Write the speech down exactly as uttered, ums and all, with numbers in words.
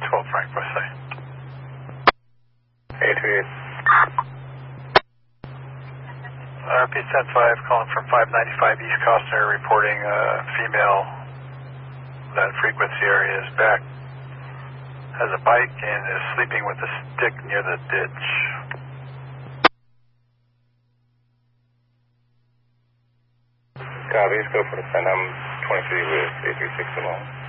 twelve Frank, West Side. eight two eight. R P ten five calling from five ninety-five East Costner reporting a female. That frequency area is back. Has a bike and is sleeping with a stick near the ditch. Copy, go for the Phantom twenty-three with eight three six along.